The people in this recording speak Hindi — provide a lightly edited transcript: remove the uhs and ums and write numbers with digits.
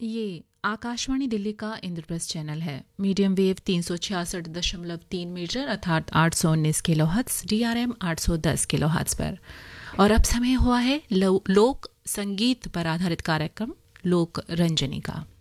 ये आकाशवाणी दिल्ली का इंद्रप्रस्थ चैनल है। मीडियम वेव 366.3 मीटर अर्थात 819 किलोहर्ट्ज, DRM 810 किलोहर्ट्ज पर। और अब समय हुआ है लोक संगीत पर आधारित कार्यक्रम लोक रंजनी का।